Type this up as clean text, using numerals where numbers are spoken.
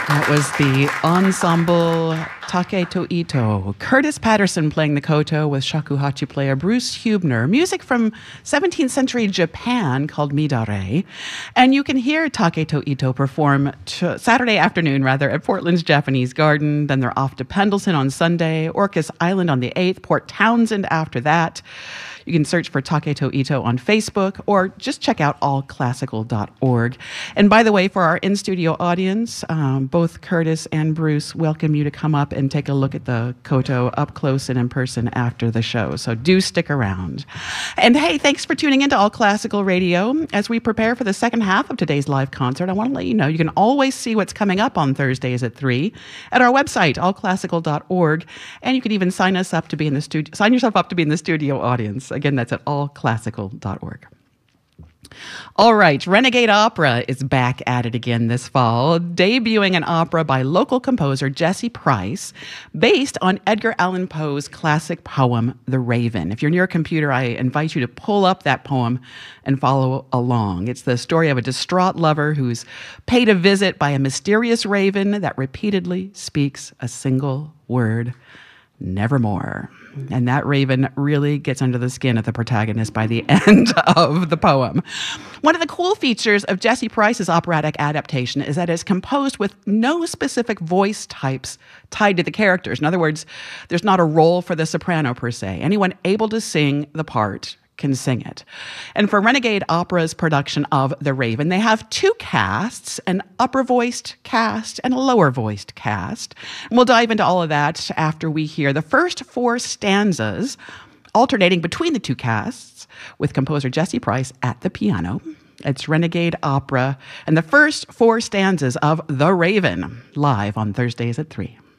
That was the ensemble Taketo Ito. Curtis Patterson playing the koto with shakuhachi player Bruce Hubner. Music from 17th century Japan called Midare. And you can hear Taketo Ito perform Saturday afternoon, at Portland's Japanese Garden. Then they're off to Pendleton on Sunday, Orcas Island on the 8th, Port Townsend after that. You can search for Taketo Ito on Facebook or just check out allclassical.org. And by the way, for our in-studio audience, both Curtis and Bruce welcome you to come up and take a look at the koto up close and in person after the show. So do stick around. And hey, thanks for tuning into All Classical Radio. As we prepare for the second half of today's live concert, I want to let you know you can always see what's coming up on Thursdays at 3 at our website, allclassical.org. And you can even sign yourself up to be in the studio audience. Again, that's at allclassical.org. All right, Renegade Opera is back at it again this fall, debuting an opera by local composer Jesse Price, based on Edgar Allan Poe's classic poem, The Raven. If you're near a computer, I invite you to pull up that poem and follow along. It's the story of a distraught lover who's paid a visit by a mysterious raven that repeatedly speaks a single word: nevermore. And that raven really gets under the skin of the protagonist by the end of the poem. One of the cool features of Jesse Price's operatic adaptation is that it's composed with no specific voice types tied to the characters. In other words, there's not a role for the soprano per se. Anyone able to sing the part can sing it. And for Renegade Opera's production of The Raven, they have two casts, an upper-voiced cast and a lower-voiced cast. And we'll dive into all of that after we hear the first four stanzas, alternating between the two casts, with composer Jesse Price at the piano. It's Renegade Opera and the first four stanzas of The Raven, live on Thursdays at 3.